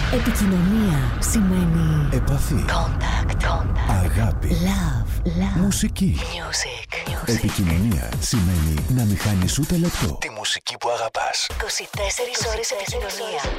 Επικοινωνία σημαίνει επαφή, contact. αγάπη, Love. μουσική. Music. Επικοινωνία σημαίνει να μην χάνεις ούτε λεπτό τη μουσική που αγαπάς. 24 ώρες επικοινωνία.